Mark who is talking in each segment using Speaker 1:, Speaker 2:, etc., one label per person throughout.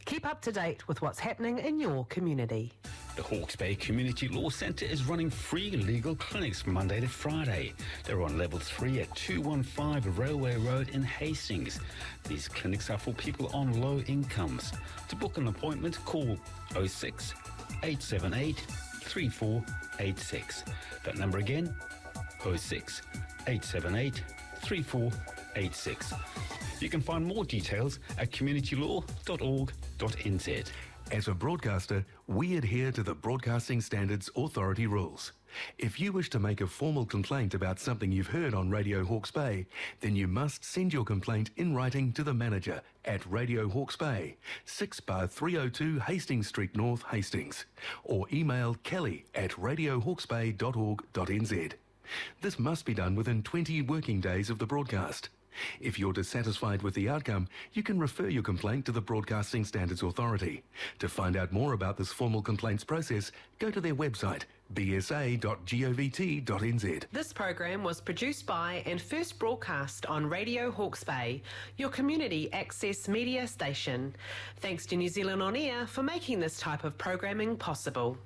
Speaker 1: Keep up to date with what's happening in your community.
Speaker 2: The Hawke's Bay Community Law Centre is running free legal clinics Monday to Friday. They're on level 3 at 215 Railway Road in Hastings. These clinics are for people on low incomes. To book an appointment, call 06 878 3486. That number again, 06 878 3486. You can find more details at communitylaw.org.nz.
Speaker 3: As a broadcaster, we adhere to the Broadcasting Standards Authority rules. If you wish to make a formal complaint about something you've heard on Radio Hawke's Bay, then you must send your complaint in writing to the manager at Radio Hawke's Bay, 6 bar 302 Hastings Street North, Hastings, or email kelly@radiohawksbay.org.nz. This must be done within 20 working days of the broadcast. If you're dissatisfied with the outcome, you can refer your complaint to the Broadcasting Standards Authority. To find out more about this formal complaints process, go to their website, bsa.govt.nz.
Speaker 1: This program was produced by and first broadcast on Radio Hawke's Bay, your community access media station. Thanks to New Zealand On Air for making this type of programming possible.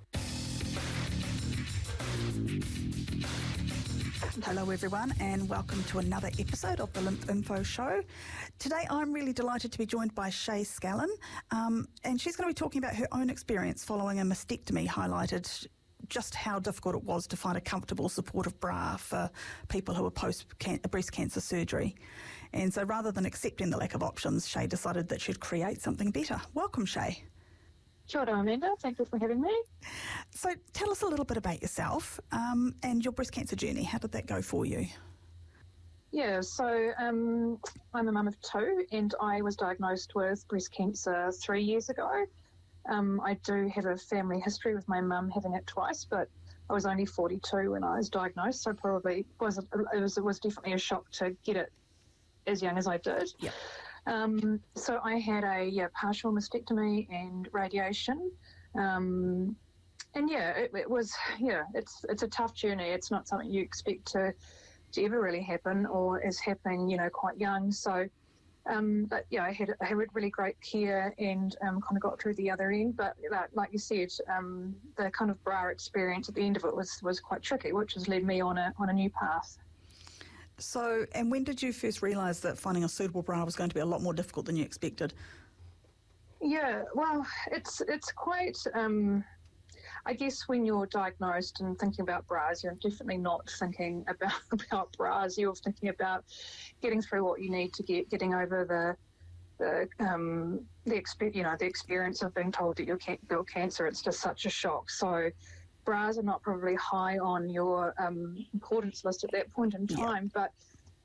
Speaker 4: Hello everyone and welcome to another episode of the Lymph Info Show. Today I'm really delighted to be joined by Shay Scallon and she's going to be talking about her own experience following a mastectomy, highlighted just how difficult it was to find a comfortable, supportive bra for people who were post-breast cancer surgery. And so rather than accepting the lack of options, Shay decided that she'd create something better. Welcome, Shay.
Speaker 5: Sure, Amanda. Thank you for having me.
Speaker 4: So tell us a little bit about yourself and your breast cancer journey. How did that go for you?
Speaker 5: Yeah, so I'm a mum of two and I was diagnosed with breast cancer 3 years ago. I do have a family history with my mum having it twice, but I was only 42 when I was diagnosed, so probably it was definitely a shock to get it as young as I did.
Speaker 4: Yeah.
Speaker 5: So I had a partial mastectomy and radiation, and it was it's a tough journey. It's not something you expect to ever really happen, or is happening quite young. So, but yeah, I had really great care and kind of got through the other end. But like you said, the kind of bra experience at the end of it was quite tricky, which has led me on a new path.
Speaker 4: So, and when did you first realise that finding a suitable bra was going to be a lot more difficult than you expected? Yeah,
Speaker 5: well, it's quite, I guess when you're diagnosed and thinking about bras, you're definitely not thinking about bras. You're thinking about getting through what you need to getting over the experience of being told that you've got cancer. It's just such a shock. So bras are not probably high on your importance list at that point in time, but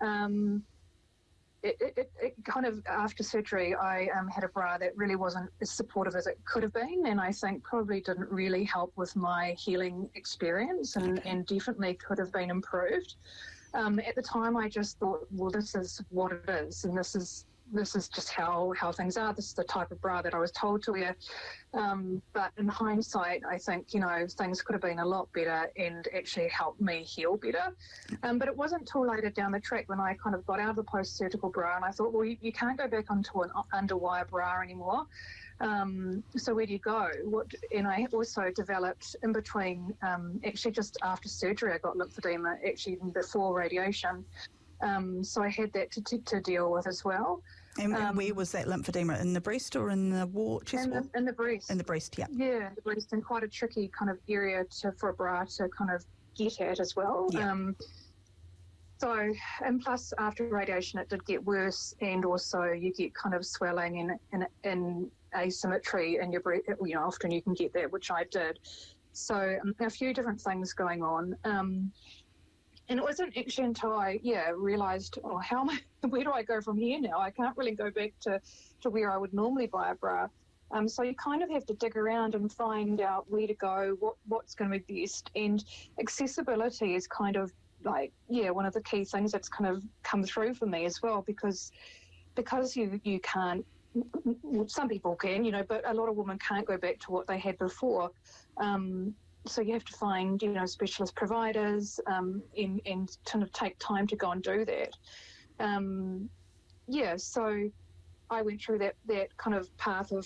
Speaker 5: it kind of, after surgery, I had a bra that really wasn't as supportive as it could have been, and I think probably didn't really help with my healing experience, and definitely could have been improved. At the time, I just thought, well, this is what it is, and this is just how things are. This is the type of bra that I was told to wear. But in hindsight, I think, things could have been a lot better and actually helped me heal better. But it wasn't until later down the track when I kind of got out of the post-surgical bra and I thought, well, you can't go back onto an underwire bra anymore. So where do you go? And I also developed in between, actually just after surgery, I got lymphedema, actually even before radiation. So I had that to deal with as well.
Speaker 4: And where was that lymphedema? In the breast or in the chest wall?
Speaker 5: In the breast.
Speaker 4: In the breast, yeah.
Speaker 5: Yeah, the breast, and quite a tricky kind of area for a bra to kind of get at as well.
Speaker 4: Yeah.
Speaker 5: So, and plus after radiation it did get worse, and also you get kind of swelling and asymmetry in your breast. Often you can get that, which I did. So a few different things going on. And it wasn't actually until I realised, where do I go from here now? I can't really go back to where I would normally buy a bra. So you kind of have to dig around and find out where to go, what's going to be best. And accessibility is kind of one of the key things that's kind of come through for me as well, because you can't, some people can, but a lot of women can't go back to what they had before. So you have to find, specialist providers and kind of take time to go and do that. So I went through that kind of path of